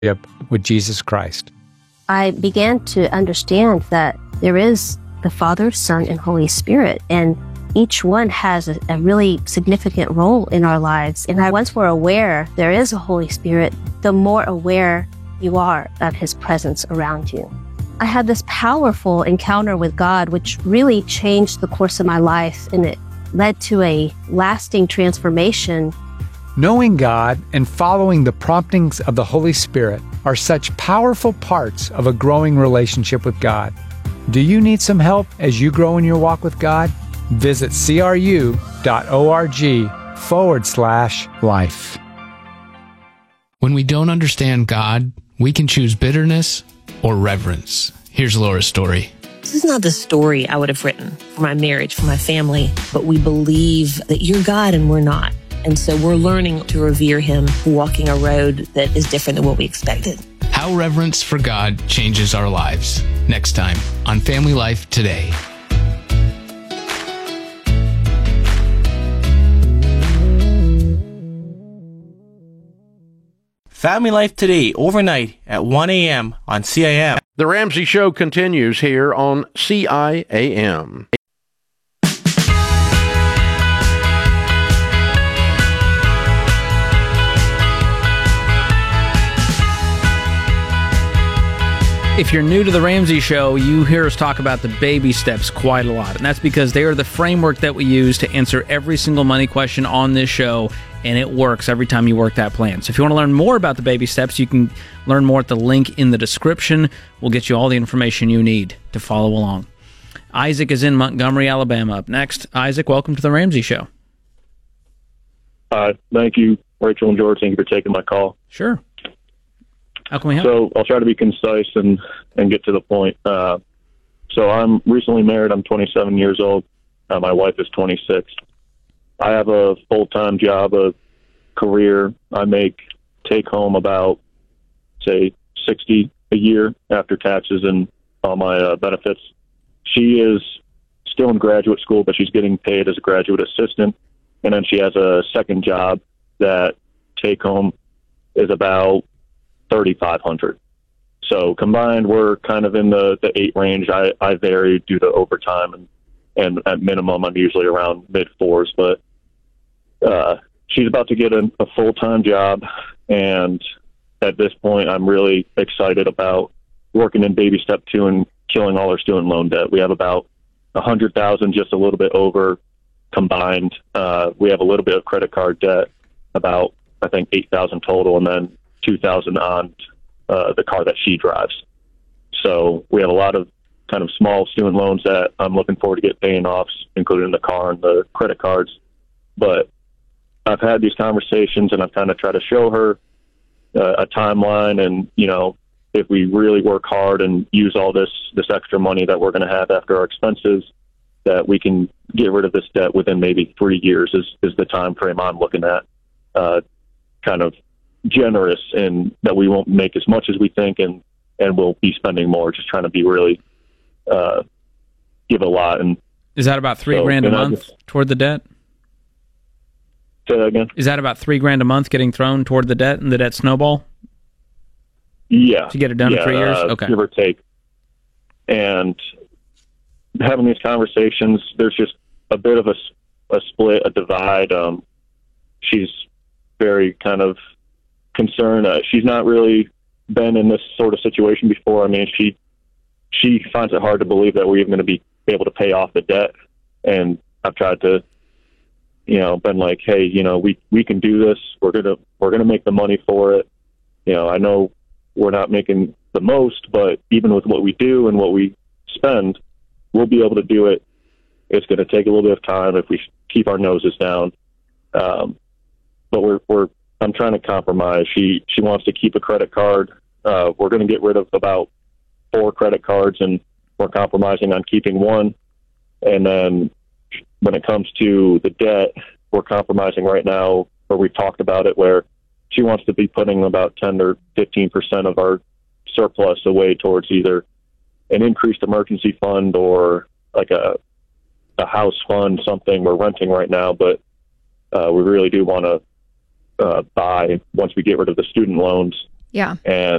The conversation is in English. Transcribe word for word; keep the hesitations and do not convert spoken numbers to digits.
with Jesus Christ. I began to understand that there is the Father, Son, and Holy Spirit, and each one has a, a really significant role in our lives. And I, once we're aware there is a Holy Spirit, the more aware you are of His presence around you. I had this powerful encounter with God, which really changed the course of my life, and it led to a lasting transformation. Knowing God and following the promptings of the Holy Spirit are such powerful parts of a growing relationship with God. Do you need some help as you grow in your walk with God? Visit cru.org forward slash life. When we don't understand God, we can choose bitterness or reverence. Here's Laura's story. This is not the story I would have written for my marriage, for my family, but we believe that you're God and we're not. And so we're learning to revere Him, walking a road that is different than what we expected. How reverence for God changes our lives. Next time on Family Life Today. Family Life Today, overnight at one a.m. on C I M. The Ramsey Show continues here on C I A M. If you're new to the Ramsey Show, you hear us talk about the baby steps quite a lot. And that's because they are the framework that we use to answer every single money question on this show. And it works every time you work that plan. So if you want to learn more about the baby steps, you can learn more at the link in the description. We'll get you all the information you need to follow along. Isaac is in Montgomery, Alabama. Up next, Isaac, welcome to the Ramsey Show. Uh, thank you, Rachel and George. Thank you for taking my call. Sure. How can we help? So I'll try to be concise and, and get to the point. Uh, so I'm recently married. I'm twenty-seven years old. Uh, my wife is twenty-six. I have a full-time job, a career. I make take home about, say, sixty a year after taxes and all my uh, benefits. She is still in graduate school, but she's getting paid as a graduate assistant. And then she has a second job that take home is about thirty-five hundred. So combined, we're kind of in the, the eight range. I, I vary due to overtime, and, and at minimum, I'm usually around mid fours. But uh, she's about to get a, a full-time job, and at this point, I'm really excited about working in baby step two and killing all our student loan debt. We have about a hundred thousand, just a little bit over combined. Uh, we have a little bit of credit card debt, about I think eight thousand total, and then two thousand on uh, the car that she drives. So we have a lot of kind of small student loans that I'm looking forward to get paying off, including the car and the credit cards. But I've had these conversations, and I've kind of tried to show her uh, a timeline, and you know, if we really work hard and use all this this extra money that we're going to have after our expenses, that we can get rid of this debt within maybe three years is, is the time frame I'm looking at. Uh, kind of generous in that we won't make as much as we think, and, and we'll be spending more, just trying to be really uh, give a lot. And is that about three so, grand a month just, toward the debt? Say that again? Is that about three grand a month getting thrown toward the debt and the debt snowball? Yeah. To get it done yeah, in three years? Uh, okay. Give or take. And having these conversations, there's just a bit of a, a split, a divide. Um, she's very kind of concerned. Uh, she's not really been in this sort of situation before. I mean, she she finds it hard to believe that we're even going to be able to pay off the debt. And I've tried to, you know, been like, hey, you know, we, we can do this. We're gonna we're gonna make the money for it. You know, I know we're not making the most, but even with what we do and what we spend, we'll be able to do it. It's going to take a little bit of time if we keep our noses down. Um, but we're, we're, I'm trying to compromise. She, she wants to keep a credit card. Uh, we're going to get rid of about four credit cards, and we're compromising on keeping one. And then when it comes to the debt, we're compromising right now, or we talked about it, where she wants to be putting about ten or fifteen percent of our surplus away towards either an increased emergency fund or like a, a house fund, something. We're renting right now, but uh, we really do want to uh, buy once we get rid of the student loans. Yeah. And